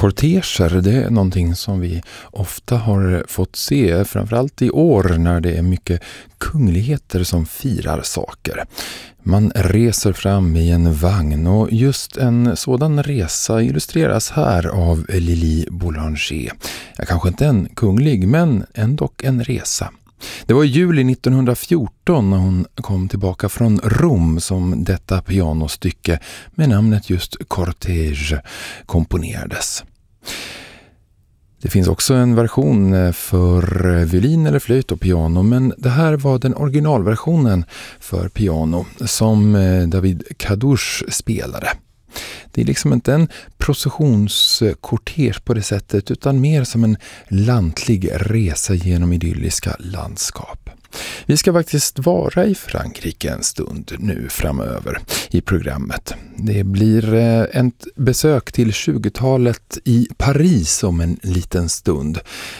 Korteger, det är någonting som vi ofta har fått se, framförallt i år när det är mycket kungligheter som firar saker. Man reser fram i en vagn och just en sådan resa illustreras här av Lili Boulanger. Kanske inte en kunglig, men ändå en resa. Det var i juli 1914 när hon kom tillbaka från Rom som detta pianostycke med namnet just Cortège komponerades. Det finns också en version för violin eller flöjt och piano, men det här var den originalversionen för piano som David Kadouche spelade. Det är liksom inte en processionskortege på det sättet utan mer som en lantlig resa genom idylliska landskap. Vi ska faktiskt vara i Frankrike en stund nu framöver i programmet. Det blir ett besök till 20-talet i Paris om en liten stund.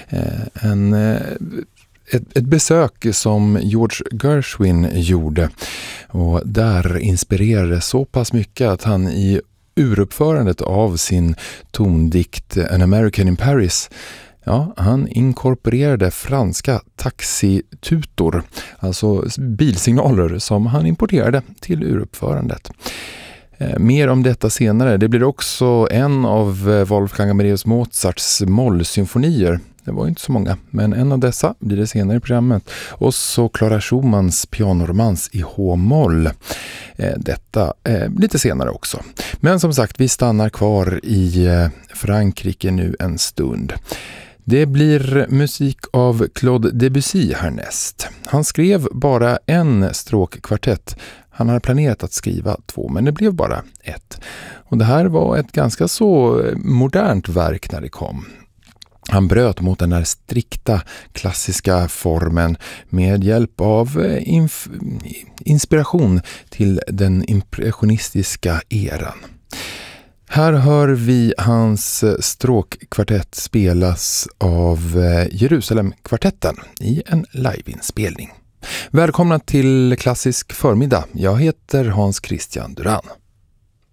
Ett besök som George Gershwin gjorde och där inspirerade så pass mycket att han i uruppförandet av sin tondikt An American in Paris, han inkorporerade franska taxitutor, alltså bilsignaler som han importerade till uruppförandet. Mer om detta senare. Det blir också en av Wolfgang Amadeus Mozarts mollsymfonier. Det var inte så många, men en av dessa blir det senare i programmet. Och så Clara Schumanns pianoromans i H-moll. Detta lite senare också. Men som sagt, vi stannar kvar i Frankrike nu en stund. Det blir musik av Claude Debussy härnäst. Han skrev bara en stråkkvartett. Han hade planerat att skriva 2, men det blev bara 1. Och det här var ett ganska så modernt verk när det kom. Han bröt mot den där strikta klassiska formen med hjälp av inspiration till den impressionistiska eran. Här hör vi hans stråkkvartett spelas av Jerusalemkvartetten i en liveinspelning. Välkomna till Klassisk förmiddag. Jag heter Hans Christian Duran.